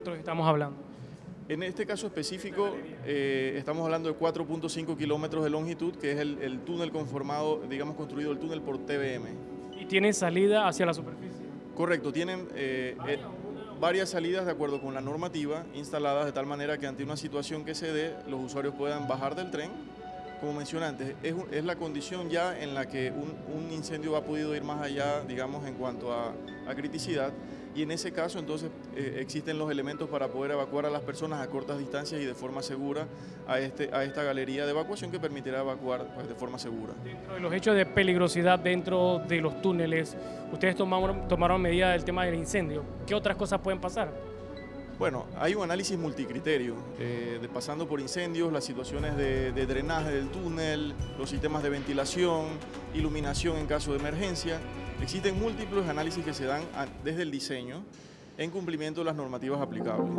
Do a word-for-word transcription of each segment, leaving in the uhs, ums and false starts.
Estamos hablando. En este caso específico, eh, estamos hablando de cuatro punto cinco kilómetros de longitud, que es el, el túnel conformado, digamos, construido el túnel por T B M. ¿Y tiene salida hacia la superficie? Correcto, tienen eh, eh, varias salidas de acuerdo con la normativa instaladas de tal manera que ante una situación que se dé, los usuarios puedan bajar del tren. Como mencioné antes, es, es la condición ya en la que un, un incendio ha podido ir más allá, digamos, en cuanto a, a criticidad, y en ese caso entonces eh, existen los elementos para poder evacuar a las personas a cortas distancias y de forma segura a, este, a esta galería de evacuación que permitirá evacuar pues, de forma segura. Dentro de los hechos de peligrosidad dentro de los túneles, ustedes tomaron, tomaron medidas del tema del incendio. ¿Qué otras cosas pueden pasar? Bueno, hay un análisis multicriterio, eh, de pasando por incendios, las situaciones de, de drenaje del túnel, los sistemas de ventilación, iluminación en caso de emergencia. Existen múltiples análisis que se dan a, desde el diseño en cumplimiento de las normativas aplicables.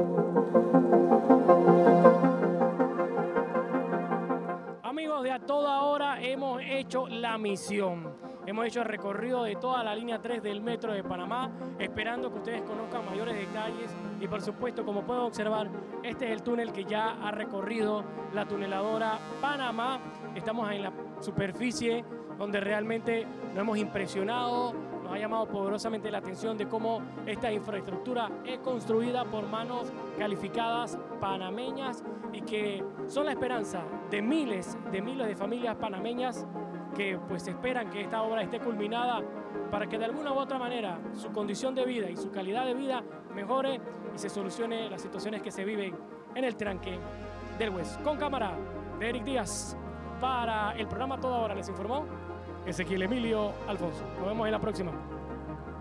Amigos, de a toda hora hemos hecho la misión. Hemos hecho el recorrido de toda la línea tres del Metro de Panamá, esperando que ustedes conozcan mayores detalles y por supuesto, como pueden observar, este es el túnel que ya ha recorrido la tuneladora Panamá. Estamos en la superficie donde realmente nos hemos impresionado, nos ha llamado poderosamente la atención de cómo esta infraestructura es construida por manos calificadas panameñas y que son la esperanza de miles de miles de familias panameñas que pues esperan que esta obra esté culminada para que de alguna u otra manera su condición de vida y su calidad de vida mejore y se solucione las situaciones que se viven en el tranque del West. Con cámara de Eric Díaz, para el programa Toda Hora les informó Ezequiel Emilio Alfonso. Nos vemos en la próxima.